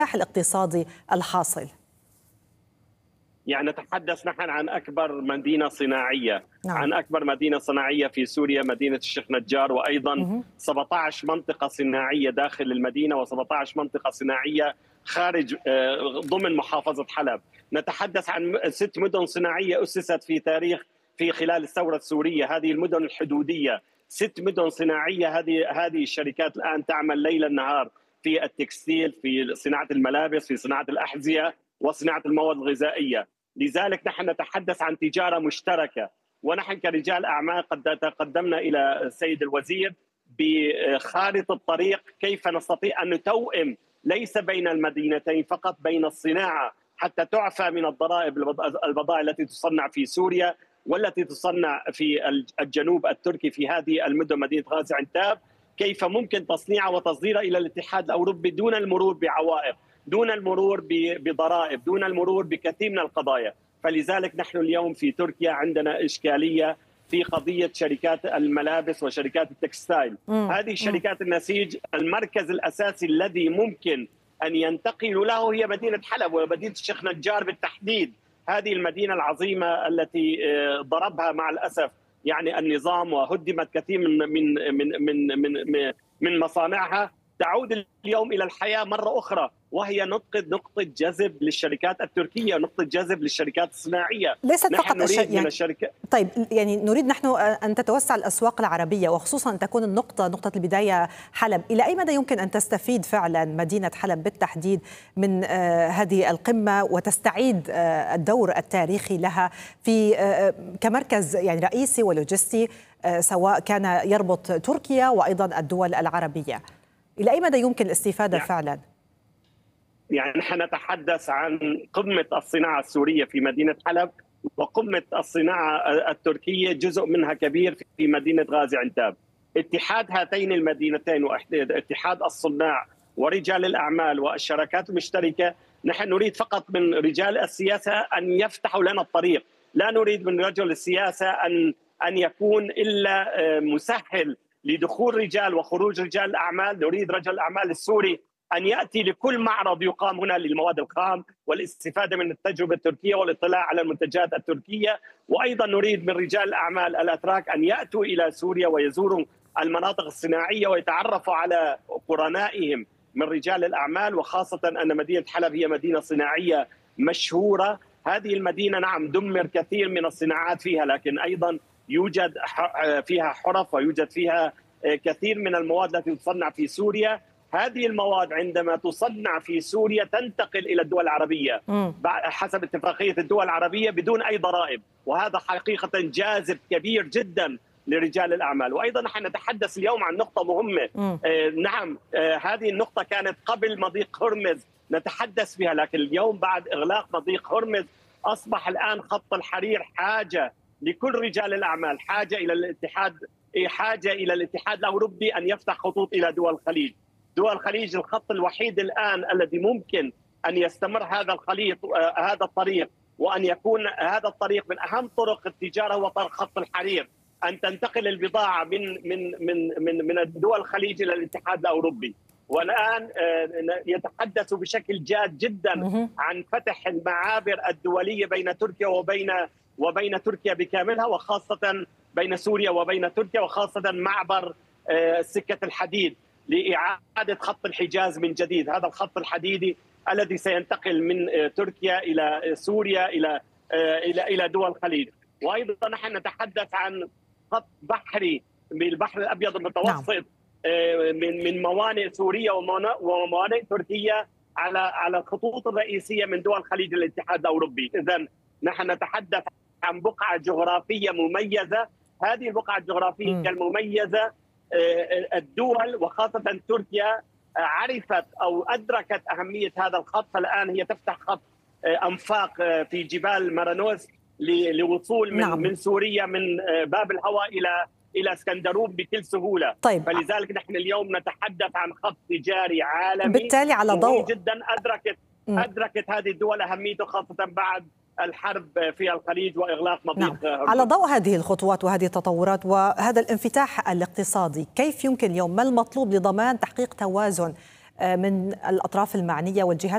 الاقتصادي الحاصل؟ يعني نتحدث نحن عن أكبر مدينة صناعية، نعم. عن أكبر مدينة صناعية في سوريا، مدينة الشيخ نجار، وأيضا 17 منطقة صناعية داخل المدينة و17 منطقة صناعية خارج ضمن محافظة حلب. نتحدث عن 6 مدن صناعية أسست في خلال الثورة السورية، هذه المدن الحدودية، 6 مدن صناعية. هذه الشركات الآن تعمل ليل نهار في التكستيل، في صناعة الملابس، في صناعة الأحذية وصناعة المواد الغذائية. لذلك نحن نتحدث عن تجارة مشتركة، ونحن كرجال أعمال قد تقدمنا إلى السيد الوزير بخارطة طريق كيف نستطيع أن نتوئم ليس بين المدينتين فقط، بين الصناعة حتى تعفى من الضرائب البضائع التي تصنع في سوريا والتي تصنع في الجنوب التركي في هذه المدن، مدينة غازي عنتاب، كيف ممكن تصنيعها وتصديرها إلى الاتحاد الأوروبي دون المرور بعوائق، دون المرور بضرائب، دون المرور بكثير من القضايا. فلذلك نحن اليوم في تركيا عندنا إشكالية في قضية شركات الملابس وشركات التكستايل. هذه شركات النسيج المركز الأساسي الذي ممكن أن ينتقلوا له هي مدينة حلب ومدينة الشيخ نجار بالتحديد. هذه المدينة العظيمة التي ضربها مع الأسف يعني النظام وهدمت كثير من مصانعها، تعود اليوم إلى الحياة مرة أخرى، وهي نقطة جذب للشركات التركية، نقطة جذب للشركات الصناعية. ليست فقط من الشركات. طيب، يعني نريد نحن أن تتوسع الأسواق العربية، وخصوصا أن تكون نقطة البداية حلب. إلى أي مدى يمكن أن تستفيد فعلا مدينة حلب بالتحديد من هذه القمة وتستعيد الدور التاريخي لها في كمركز يعني رئيسي ولوجستي، سواء كان يربط تركيا وأيضا الدول العربية؟ إلى أي مدى يمكن الاستفادة فعلا؟ يعني نحن نتحدث عن قمة الصناعة السورية في مدينة حلب، وقمة الصناعة التركية جزء منها كبير في مدينة غازي عنتاب. اتحاد هاتين المدينتين واتحاد الصناع ورجال الأعمال والشراكات المشتركة، نحن نريد فقط من رجال السياسة أن يفتحوا لنا الطريق. لا نريد من رجل السياسة أن يكون إلا مسهل لدخول رجال وخروج رجال الأعمال. نريد رجل الأعمال السوري أن يأتي لكل معرض يقام هنا للمواد الخام والاستفادة من التجربة التركية والاطلاع على المنتجات التركية. وأيضا نريد من رجال الأعمال الأتراك أن يأتوا إلى سوريا ويزوروا المناطق الصناعية ويتعرفوا على قرنائهم من رجال الأعمال، وخاصة أن مدينة حلب هي مدينة صناعية مشهورة. هذه المدينة نعم دمر كثير من الصناعات فيها، لكن أيضا يوجد فيها حرف ويوجد فيها كثير من المواد التي تصنع في سوريا. هذه المواد عندما تصنع في سوريا تنتقل إلى الدول العربية حسب اتفاقية الدول العربية بدون أي ضرائب، وهذا حقيقة جاذب كبير جدا لرجال الأعمال. وأيضا نحن نتحدث اليوم عن نقطة مهمة. نعم هذه النقطة كانت قبل مضيق هرمز نتحدث بها، لكن اليوم بعد إغلاق مضيق هرمز أصبح الآن خط الحرير حاجة لكل رجال الأعمال، حاجة إلى الاتحاد الأوروبي أن يفتح خطوط إلى دول الخليج. دول الخليج الخط الوحيد الآن الذي ممكن أن يستمر هذا الطريق وأن يكون هذا الطريق من أهم طرق التجارة هو خط الحرير، أن تنتقل البضاعة من دول الخليج إلى الاتحاد الأوروبي. والآن يتحدث بشكل جاد جدا عن فتح المعابر الدولية بين تركيا وبين تركيا بكاملها، وخاصة بين سوريا وبين تركيا، وخاصة معبر سكة الحديد لإعادة خط الحجاز من جديد. هذا الخط الحديدي الذي سينتقل من تركيا إلى سوريا إلى دول الخليج. وأيضا نحن نتحدث عن خط بحري بالبحر الأبيض المتوسط من موانئ سوريا وموانئ تركيا على الخطوط الرئيسية من دول الخليج للاتحاد الأوروبي. إذن نحن نتحدث عن بقعة جغرافية مميزة. هذه البقعة الجغرافية المميزة الدول وخاصة تركيا عرفت أو أدركت أهمية هذا الخط، فالآن هي تفتح خط أنفاق في جبال مارانوس لوصول من سوريا من باب الهواء إلى اسكندروب بكل سهولة. طيب. فلذلك نحن اليوم نتحدث عن خط تجاري عالمي بالتالي على ضوء جدا أدركت هذه الدول أهميته، خاصة بعد الحرب في الخليج وإغلاق مضيق على ضوء هذه الخطوات وهذه التطورات وهذا الانفتاح الاقتصادي، كيف يمكن اليوم، ما المطلوب لضمان تحقيق توازن من الأطراف المعنية والجهات